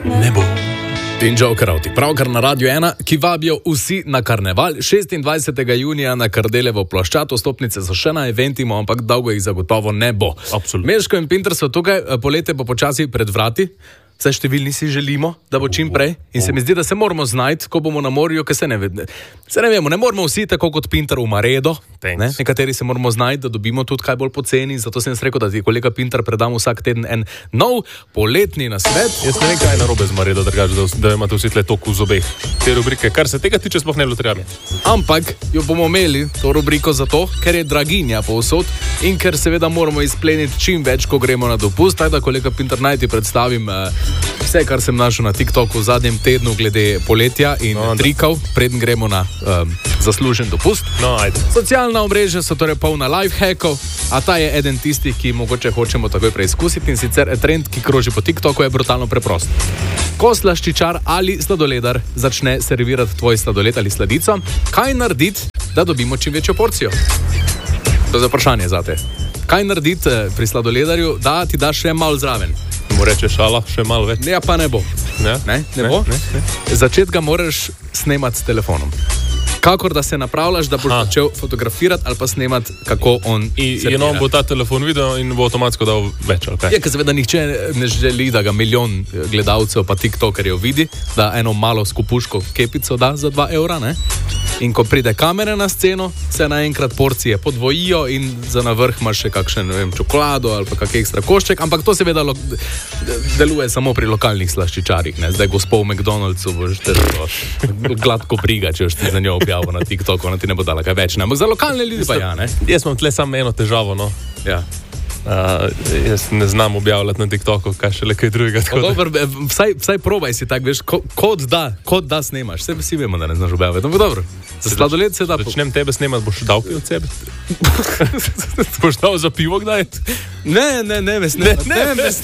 ne bo. In Jokerauti, pravkar na Radio 1, ki vabijo vsi na karneval. 26. junija na Kardelevo ploščad, vstopnice so še na eventimo, ampak dolgo jih zagotovo ne bo. Absolutno. Meško in Pinter so tukaj, poletje pa počasi pred vrati. Vse številni si želimo, da bo čim prej. In se mi zdi, da se moramo znajti, ko bomo na morju, ker se ne vemo, ne moramo vsi tako kot Pinter v Maredo. Ne? Nekateri se moramo znajti, da dobimo tudi kaj bolj poceni. Zato sem rekel, da ti kolega Pinter predam vsak teden en nov poletni nasvet. Jaz ne vem, kaj je narobe z Maredo, da imate vsi tle toku v zobeh. Te rubrike, kar se tega tiče, sploh ne bilo treba. Ampak jo bomo imeli, to rubriko zato, ker je draginja povsod in ker seveda moramo izpleniti čim več, ko gremo na dopust. Tako da, kolega Pinter, naj ti predstavim vse, kar sem našel na TikToku v zadnjem tednu glede poletja in trikov, preden gremo na zaslužen dopust. No, ajde. Socialna omrežja so torej polna lifehackov, a ta je eden tistih, ki mogoče hočemo takoj preizkusiti, in sicer trend, ki kroži po TikToku, je brutalno preprost. Ko slaščičar ali sladoledar začne servirati tvoj sladoled ali sladico, kaj narediti, da dobimo čim večjo porcijo? To je vprašanje zate. Kaj narediti pri sladoledarju, da ti daš še malo zraven? Mu reče šala, še malo več. Ja, pa ne bo. Ne bo? Ne. Začeti ga moraš snemati s telefonom. Kakor da se napravljaš, da boš začel fotografirati ali pa snemati, kako on servira. In on bo ta telefon videl in bo avtomatsko dal več, ali kaj? Je, ker seveda nihče ne želi, da ga milijon gledalcev pa tiktokerjev vidi, da eno malo skupuško kepico da za 2 evra, ne? In ko pride kamera na sceno, se naenkrat porcije podvojijo in za navrh imaš še kakšen, ne vem, čokolado ali pa kak ekstra košček, ampak to seveda deluje samo pri lokalnih slaščičarjih, ne? Zdaj gospod v McDonald'su boš gladko briga, če boš ti za njo objavil na TikToku, ona ti ne bo dala kaj več, ne? Ampak za lokalne ljudi pa ja, ne? Jaz imam tle samo eno težavo, no. Ja. Jaz ne znam objavljati na TikToku, kaj še le kaj drugega. Dober, vsaj probaj si tak, veš, kot da snemaš. Vsi vemo, da ne znaš objavljati. No, dobro, za sladoled se da. Začnem tebe snemati, boš dal kaj od sebe? Boš dal za pivo kdaj? Ne, me snemaš.